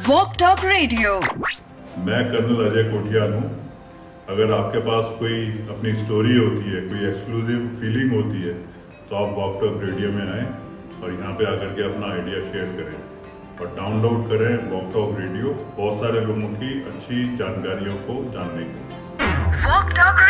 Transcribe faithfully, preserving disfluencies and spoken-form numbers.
Walk talk radio. मैं colonel Ajay Kotiyal हूँ। अगर आपके पास कोई अपनी स्टोरी होती है, कोई एक्सक्लूसिव फीलिंग होती है, तो आप वॉक टॉक रेडियो में आएँ और यहाँ पे आकर के अपना आइडिया शेयर करें और डाउनलोड करें वॉक टॉक रेडियो, बहुत सारे लोगों की अच्छी जानकारियों को जानने के लिए।